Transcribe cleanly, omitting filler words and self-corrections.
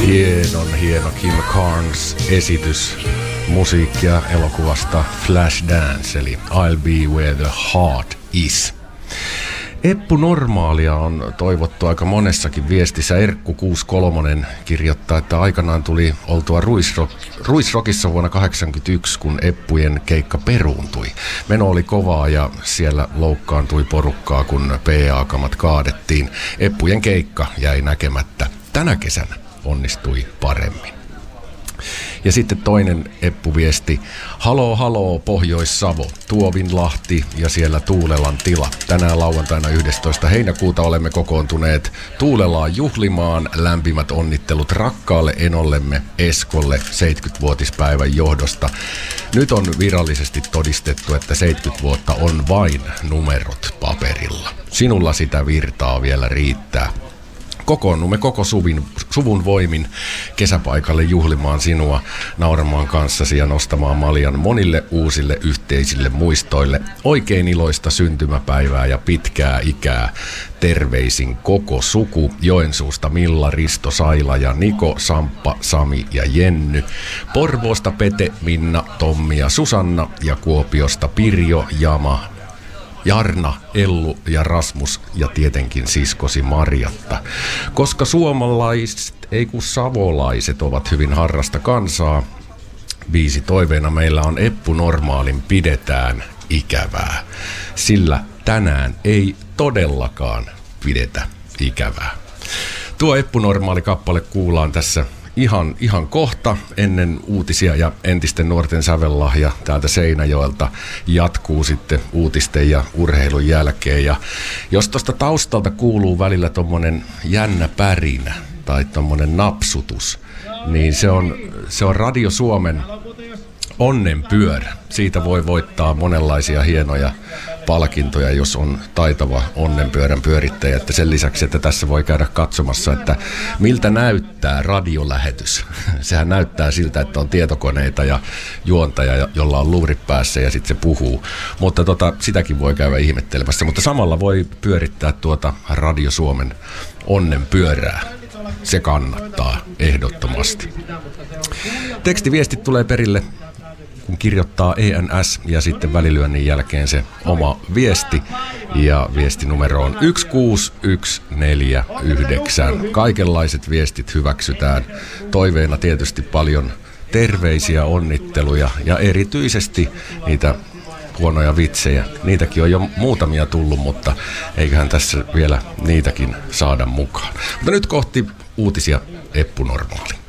Hieno Kim Carnes esitys musiikkia elokuvasta Flashdance eli I'll Be Where the Heart Is. Eppu Normaalia on toivottu aika monessakin viestissä. Erkku 63 kirjoittaa, että aikanaan tuli oltua Ruisrockissa vuonna 1981, kun Eppujen keikka peruuntui. Meno oli kovaa ja siellä loukkaantui porukkaa, kun PA-kamat kaadettiin. Eppujen keikka jäi näkemättä. Tänä kesänä onnistui paremmin. Ja sitten toinen Eppu-viesti. Haloo Pohjois-Savo, Tuovinlahti ja siellä Tuulelan tila. Tänään lauantaina 11. heinäkuuta olemme kokoontuneet Tuulelaan juhlimaan. Lämpimät onnittelut rakkaalle enollemme Eskolle 70-vuotispäivän johdosta. Nyt on virallisesti todistettu, että 70 vuotta on vain numerot paperilla. Sinulla sitä virtaa vielä riittää. Kokoonnumme koko suvun voimin kesäpaikalle juhlimaan sinua, nauramaan kanssasi ja nostamaan maljan monille uusille yhteisille muistoille. Oikein iloista syntymäpäivää ja pitkää ikää. Terveisin koko suku. Joensuusta Milla, Risto, Saila ja Niko, Samppa, Sami ja Jenny. Porvoosta Pete, Minna, Tommi ja Susanna ja Kuopiosta Pirjo, Jama, Jarna, Ellu ja Rasmus ja tietenkin siskosi Marjatta. Koska suomalaiset, ei kun savolaiset ovat hyvin harrasta kansaa, biisi toiveena meillä on Eppu Normaalin Pidetään ikävää. Sillä tänään ei todellakaan pidetä ikävää. Tuo Eppu Normaali kappale kuullaan tässä ihan kohta ennen uutisia ja entisten nuorten sävellahja täältä Seinäjoelta jatkuu sitten uutisten ja urheilun jälkeen. Ja jos tuosta taustalta kuuluu välillä tommonen jännä pärinä tai tommonen napsutus, niin se on Radio Suomen onnenpyörä. Siitä voi voittaa monenlaisia hienoja palkintoja, jos on taitava onnenpyörän pyörittäjä. Että sen lisäksi, että tässä voi käydä katsomassa, että miltä näyttää radiolähetys. Sehän näyttää siltä, että on tietokoneita ja juontaja, jolla on luurit päässä ja sitten se puhuu. Mutta sitäkin voi käydä ihmettelemässä. Mutta samalla voi pyörittää tuota Radio Suomen onnenpyörää. Se kannattaa ehdottomasti. Tekstiviestit tulee perille, kun kirjoittaa ENS ja sitten välilyönnin jälkeen se oma viesti. Ja viestinumero on 16149. Kaikenlaiset viestit hyväksytään. Toiveena tietysti paljon terveisiä, onnitteluja ja erityisesti niitä huonoja vitsejä. Niitäkin on jo muutamia tullut, mutta eiköhän tässä vielä niitäkin saada mukaan. Mutta nyt kohti uutisia Eppu Normaali.